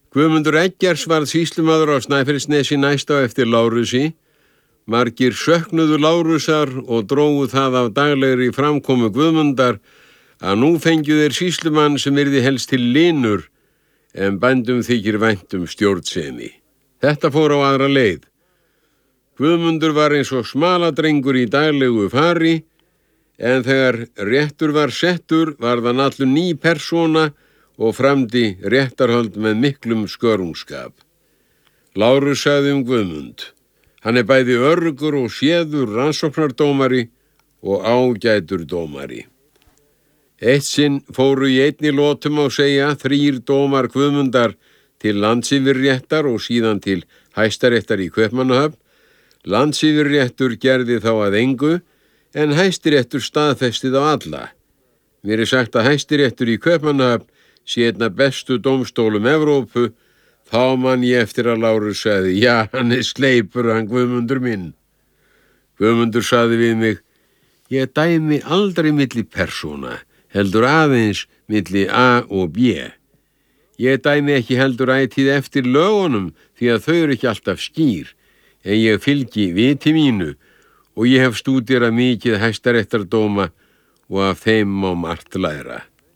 Guðmundur Eggerts varð sýslumaður á Snæfellsnesi næst á eftir Lárusi. Margir söknuðu Lárusar og drógu það af daglegri framkomu Guðmundar að nú fengju þeir sýslumann sem yrði helst til linur en bændum þykir vænt stjórnsemi. Þetta fór á aðra leið. Guðmundur var eins og smaladrengur í daglegu fari, en þegar réttur var settur varð hann allur ný persóna og framdi réttarhöld með miklum skörungskap. Lárus sagði Guðmund: hann bæði öruggur og séður rannsóknardómari og ágætur dómari. Eitt sinn fóru í einni lotum á segja 3 dómar Guðmundar til landsyfirréttar og síðan til Hæstaréttar í Kaupmannahöfn. Landsyfirréttur gerði þá að engu, en Hæstiréttur staðfestið á alla. Mér sagt að Hæstiréttur í Kaupmannahöfn sé einn af bestu dómstólum Evrópu. Þá man ég eftir að Lárus sagði: já, hann sleipur, hann Guðmundur minn. Guðmundur sagði við mig: ég dæmi aldrei milli persóna, heldur aðeins milli A og B. Ég dæmi ekki heldur ætíð eftir lögunum því að þau eru ekki alltaf skýr, en ég fylgi viti mínu og ég hef stúderað mikið hæstaréttardóma og af þeim má margt læra.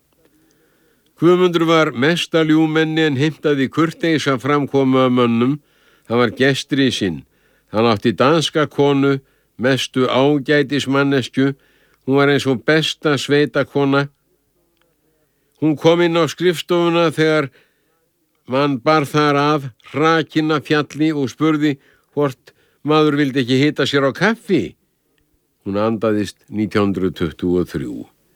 Guðmundur var mesta ljúmenni en heimtaði kurteisa framkomu af mönnum. Hann var gestri sinn. Hann átti danska konu, mestu ágætismanneskju. Hún var eins og besta sveitakona. Hún kom inn á skrifstofuna þegar mann bar þar að hrakinn af fjalli og spurði hvort maður vildi ekki hita sér á kaffi. Hún andaðist 1923.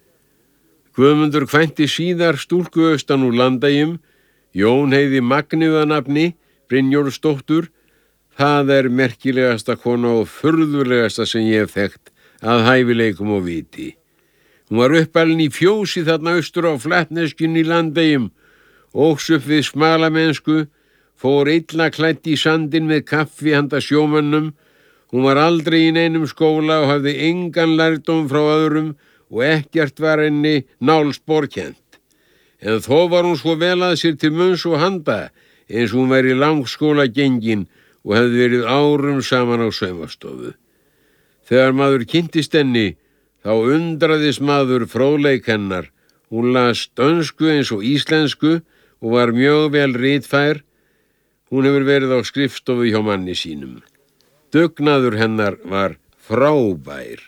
Guðmundur kvænti síðar stúlku austan úr Landeyjum, Jónheiði Magneu að nafni, Brynjólfsdóttur. Það merkilegasta kona og furðulegasta sem ég hef þekkt að hæfileikum og viti. Hún var uppalin í fjósi þarna austur á Flatneskjunni í Landeyjum, óks upp við smalamennsku, fór illa klædd í sandinn með kaffi handa sjómönnum. Hún var aldrei í neinum skóla og hafði engan lærdóm frá öðrum og ekkert var henni nálsporkennt. En þó var hún svo vel að sér til munns og handa, eins og hún væri langskóla gengin og hefði verið árum saman á saumastofu. Þegar maður kynntist henni, þá undraðist maður fróðleik hennar. Hún las dönsku eins og íslensku og var mjög vel ritfær. Hún hefur verið á skrifstofu hjá manni sínum. Dugnaður hennar var frábær.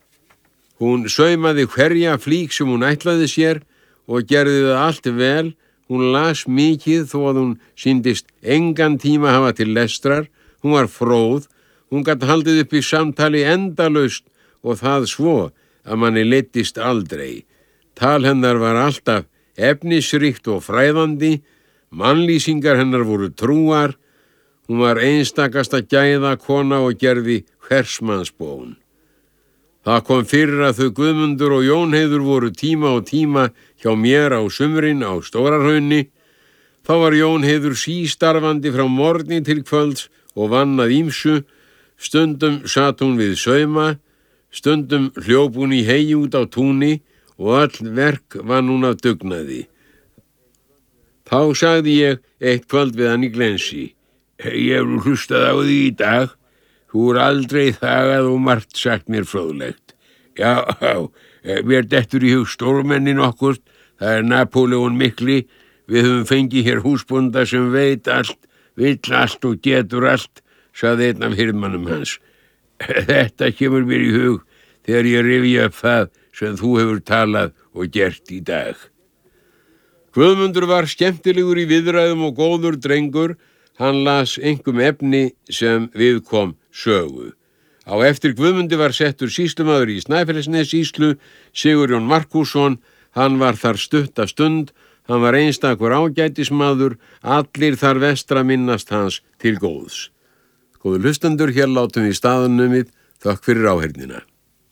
Hún saumaði hverja flík sem hún ætlaði sér og gerði það allt vel. Hún las mikið þó að hún sýndist engan tíma hafa til lestrar. Hún var fróð. Hún gat haldið upp í samtali endalaust og það svo að manni leiddist aldrei. Tal hennar var alltaf efnisríkt og fræðandi. Mannlýsingar hennar voru trúar. Hún var einstakasta gæða kona og gerði hversmannsbón. Það kom fyrir að þau Guðmundur og Jónheiður voru tíma og tíma hjá mér á sumrin á Stórahrauni. Þá var Jónheiður sístarfandi frá morgni til kvölds og vann að ýmsu. Stundum sat hún við sauma, stundum hljóp hún í hey út á túni og öll verk vann hún af dugnaði. Þá sagði ég eitt kvöld við hann í Glensi: ég hef hlustað á því í dag. Þú aldrei þagað og margt sagt mér fróðlegt. Já, mér dettur í hug stórmenni nokkurt. Það Napóleon mikli. Við höfum fengið hér húsbónda sem veit allt, vill allt og getur allt, sagði einn af hirðmannum hans. Þetta kemur mér í hug þegar ég rifja upp það sem þú hefur talað og gert í dag. Guðmundur var skemmtilegur í viðræðum og góður drengur. Hann las einkum efni sem viðkom sögu. Á eftir Guðmundi var settur sýslumaður í Snæfellsnessýslu, Sigurjón Markússon. Hann var þar stutta stund. Hann var einstakur ágætismaður. Allir þar vestra minnast hans til góðs. Góðu hlustendur, hér látum við staðannumið. Þakk fyrir áheyrnina.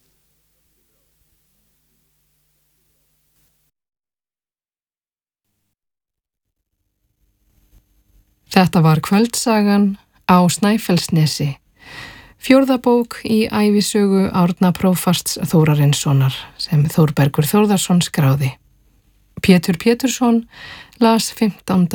Þetta var Kvöldsagan á Snæfellsnesi, 4. bók í ævisögu Árna prófasts Þórarinssonar sem Þórbergur Þórðarson skráði. Pétur Pétursson las 15.